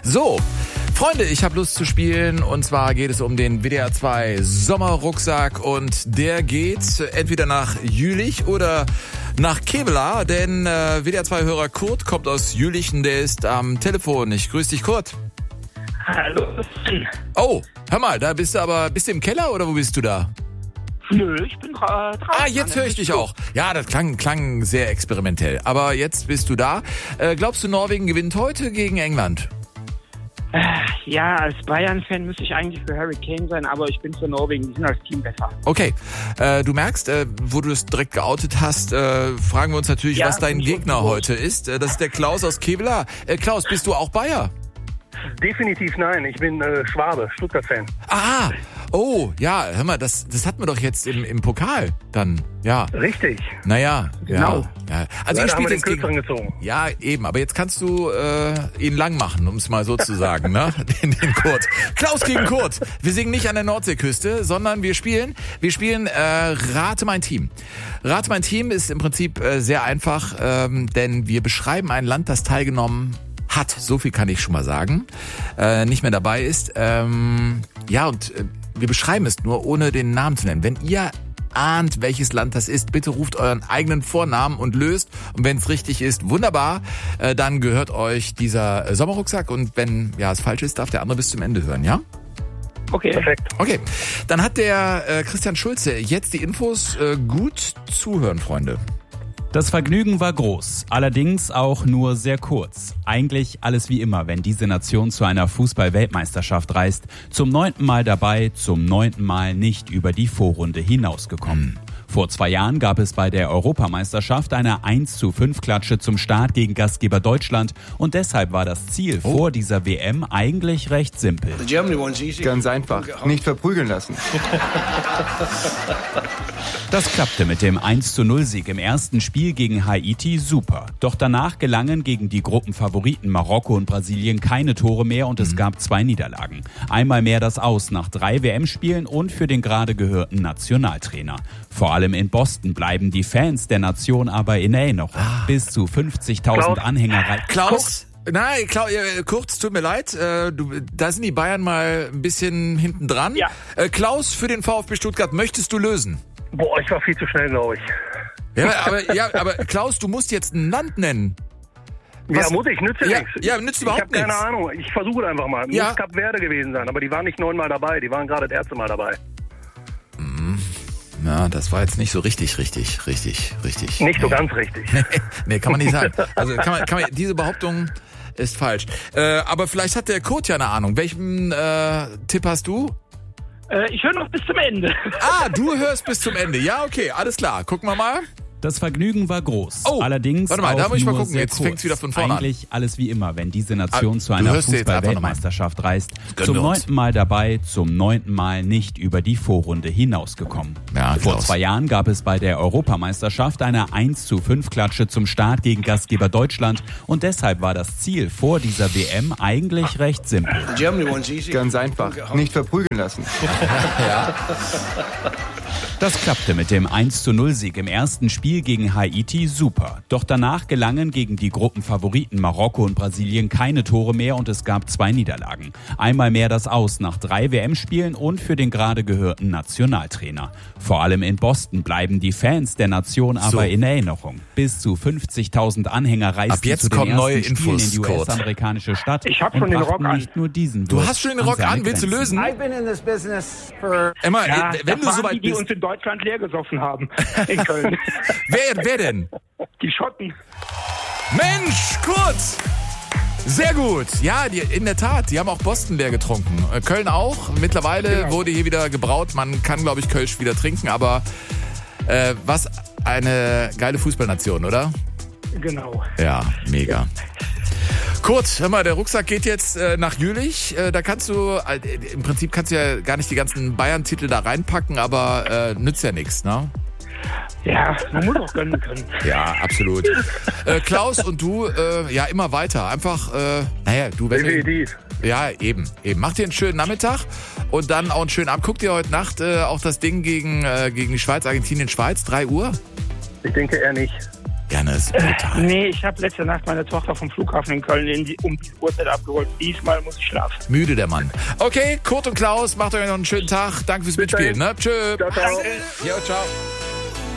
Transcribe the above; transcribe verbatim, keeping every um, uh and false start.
So, Freunde, ich habe Lust zu spielen und zwar geht es um den W D R zwei Sommerrucksack und der geht entweder nach Jülich oder nach Kevelaer, denn äh, W D R zwei Hörer Kurt kommt aus Jülich und der ist am Telefon. Ich grüße dich, Kurt. Hallo. Oh, hör mal, da bist du aber, bist du im Keller oder wo bist du da? Nö, ich bin dra- draußen. Ah, jetzt höre ich dich auch. Ja, das klang, klang sehr experimentell. Aber jetzt bist du da. Äh, glaubst du, Norwegen gewinnt heute gegen England? Äh, ja, als Bayern-Fan müsste ich eigentlich für Harry Kane sein, aber ich bin für Norwegen. Die sind als Team besser. Okay, äh, du merkst, äh, wo du es direkt geoutet hast, äh, fragen wir uns natürlich, Ja, was dein bin ich Gegner schon heute ist. Äh, das ist der Klaus aus Kevelaer. Äh, Klaus, bist du auch Bayer? Definitiv nein. Ich bin äh, Schwabe, Stuttgart-Fan. Ah, oh, ja, hör mal, das, das hatten wir doch jetzt im, im Pokal dann, ja. Richtig. Naja, Genau. ja. ja. Also ihr Leider haben spielt wir den jetzt gegen... Kürzeren gezogen. Ja, eben, aber jetzt kannst du äh, ihn lang machen, um es mal so zu sagen, ne? Den, den Kurt. Klaus gegen Kurt. Wir singen nicht an der Nordseeküste, sondern wir spielen, wir spielen äh, Rate mein Team. Rate mein Team ist im Prinzip äh, sehr einfach, ähm, denn wir beschreiben ein Land, das teilgenommen hat, so viel kann ich schon mal sagen, äh, nicht mehr dabei ist. Ähm, ja, und äh, wir beschreiben es nur, ohne den Namen zu nennen. Wenn ihr ahnt, welches Land das ist, bitte ruft euren eigenen Vornamen und löst. Und wenn es richtig ist, wunderbar, äh, dann gehört euch dieser äh, Sommerrucksack. Und wenn ja es falsch ist, darf der andere bis zum Ende hören, ja? Okay. Perfekt. Okay, dann hat der äh, Christian Schulze jetzt die Infos. Äh, gut zuhören, Freunde. Das Vergnügen war groß, allerdings auch nur sehr kurz. Eigentlich alles wie immer, wenn diese Nation zu einer Fußball-Weltmeisterschaft reist. Zum neunten Mal dabei, zum neunten Mal nicht über die Vorrunde hinausgekommen. Vor zwei Jahren gab es bei der Europameisterschaft eine eins zu fünf Klatsche zum Start gegen Gastgeber Deutschland und deshalb war das Ziel Oh. vor dieser W M eigentlich recht simpel. Ganz einfach. Nicht verprügeln lassen. Das klappte mit dem eins zu null Sieg im ersten Spiel gegen Haiti super. Doch danach gelangen gegen die Gruppenfavoriten Marokko und Brasilien keine Tore mehr und es gab zwei Niederlagen. Einmal mehr das Aus nach drei W M-Spielen und für den gerade gehörten Nationaltrainer. Vor allem in Boston bleiben die Fans der Nation aber in Erinnerung. Bis zu fünfzigtausend Klaus. Anhänger rei- Klaus? Nein, Klaus, äh, kurz, tut mir leid, äh, du, da sind die Bayern mal ein bisschen hinten dran. Ja. Äh, Klaus, für den VfB Stuttgart, möchtest du lösen? Boah, ich war viel zu schnell, glaube ich. Ja, aber, ja, aber Klaus, du musst jetzt ein Land nennen. Was? Ja, muss ich, nützt ja, Ja, nichts. ja, nützt ich überhaupt habe keine nichts. Ahnung. Ich versuche einfach mal. Ja. Muss Kap Verde gewesen sein, aber die waren nicht neunmal dabei. Die waren gerade das erste Mal dabei. Na, das war jetzt nicht so richtig, richtig, richtig, richtig. Nicht so nee. ganz richtig. Nee, kann man nicht sagen. Also kann man, kann man, diese Behauptung ist falsch. Äh, aber vielleicht hat der Kurt ja eine Ahnung. Welchen äh, Tipp hast du? Äh, ich höre noch bis zum Ende. Ah, du hörst bis zum Ende. Ja, okay, alles klar. Gucken wir mal. Das Vergnügen war groß. Oh, allerdings warte mal, auch da muss ich mal nur gucken. sehr Jetzt kurz. fängt's wieder von vorne an. Eigentlich alles wie immer, wenn diese Nation Ah, zu du einer hörst jetzt einfach Fußball-Weltmeisterschaft reist. Gönn Zum uns. neunten Mal dabei, zum neunten Mal nicht über die Vorrunde hinausgekommen. Ja, Vor Klaus. zwei Jahren gab es bei der Europameisterschaft eine eins zu fünf Klatsche zum Start gegen Gastgeber Deutschland und deshalb war das Ziel vor dieser W M eigentlich recht simpel. Ganz einfach. Nicht verprügeln lassen. Das klappte mit dem eins zu null Sieg im ersten Spiel gegen Haiti super. Doch danach gelangen gegen die Gruppenfavoriten Marokko und Brasilien keine Tore mehr und es gab zwei Niederlagen. Einmal mehr das Aus nach drei W M-Spielen und für den gerade gehörten Nationaltrainer. Vor allem in Boston bleiben die Fans der Nation aber So. in Erinnerung. Bis zu fünfzigtausend Anhänger reisten Ab jetzt zu den kommen ersten neue Spielen Infos, in die Kurt. US-amerikanische Stadt Ich hab und schon den brachten Rock an. nicht nur diesen Du Wirt hast schon den an Rock seine an. Willst du Grenzen. lösen? I've been in this business for Emma, Ja, äh, wenn das du waren soweit die, die bist. uns in Deutschland leer gesoffen haben. In Köln. Wer, wer denn? Die Schotten. Mensch, Kurt! Sehr gut. Ja, die, in der Tat, die haben auch Boston leer getrunken. Äh, Köln auch. Mittlerweile Genau. wurde hier wieder gebraut. Man kann, glaube ich, Kölsch wieder trinken. Aber äh, was eine geile Fußballnation, oder? Genau. Ja, mega. Kurt, hör mal, der Rucksack geht jetzt äh, nach Jülich. Äh, da kannst du, äh, im Prinzip kannst du ja gar nicht die ganzen Bayern-Titel da reinpacken, aber äh, nützt ja nichts, ne? Ja, man muss auch gönnen können. Ja, absolut. äh, Klaus und du, äh, ja, immer weiter. Einfach, äh, naja, du, wenn du, Definitiv. ja, eben, eben. Mach dir einen schönen Nachmittag und dann auch einen schönen Abend. Guck dir heute Nacht äh, auch das Ding gegen, äh, gegen die Schweiz, Argentinien, Schweiz, drei Uhr. Ich denke eher nicht. Ja, das ist brutal. Nee, ich habe letzte Nacht meine Tochter vom Flughafen in Köln in die, um die Uhrzeit abgeholt. Diesmal muss ich schlafen. Müde der Mann. Okay, Kurt und Klaus, macht euch noch einen schönen Tag. Danke fürs Mitspielen. Ne? Tschö. Ciao, ciao. Jo, ciao.